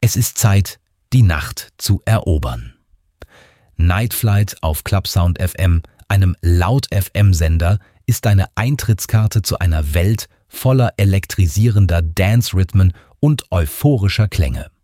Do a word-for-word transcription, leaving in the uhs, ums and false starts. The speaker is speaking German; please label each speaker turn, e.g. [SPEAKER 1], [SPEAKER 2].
[SPEAKER 1] Es ist Zeit, die Nacht zu erobern. Night Flight auf Clubsound F M, einem Laut-F M-Sender, ist deine Eintrittskarte zu einer Welt voller elektrisierender Dance-Rhythmen und euphorischer Klänge.